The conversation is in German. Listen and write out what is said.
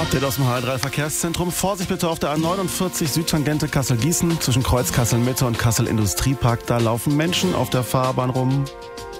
Update aus dem HR3 Verkehrszentrum. Vorsicht bitte auf der A49 Südtangente Kassel-Gießen zwischen Kreuz Kassel-Mitte und Kassel Industriepark. Da laufen Menschen auf der Fahrbahn rum.